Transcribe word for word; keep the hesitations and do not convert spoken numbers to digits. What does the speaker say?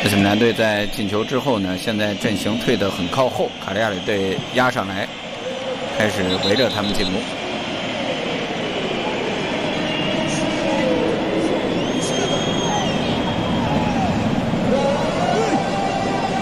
AC 米兰队在进球之后呢，现在阵型退得很靠后，卡利亚里队压上来，开始围着他们进攻。